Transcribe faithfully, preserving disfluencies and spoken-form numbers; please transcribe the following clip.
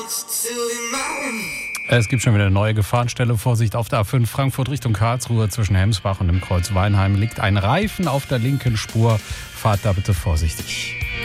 Es gibt schon wieder eine neue Gefahrenstelle. Vorsicht auf der A fünf Frankfurt Richtung Karlsruhe. Zwischen Hemsbach und dem Kreuz Weinheim liegt ein Reifen auf der linken Spur. Fahrt da bitte vorsichtig.